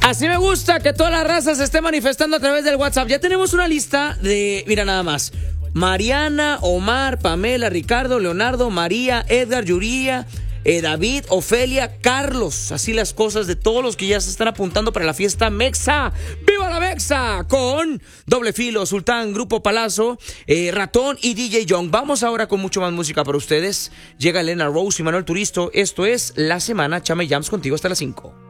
Así me gusta que toda la raza se esté manifestando a través del WhatsApp. Ya tenemos una lista de, mira nada más, Mariana, Omar, Pamela, Ricardo, Leonardo, María, Edgar, Yuría, David, Ofelia, Carlos. Así las cosas de todos los que ya se están apuntando para la fiesta Mexa. ¡Viva la Mexa! Con Doble Filo, Sultán, Grupo Palazzo, Ratón y DJ Young. Vamos ahora con mucho más música para ustedes. Llega Elena Rose y Manuel Turisto. Esto es La Semana Chame Jams contigo hasta las 5.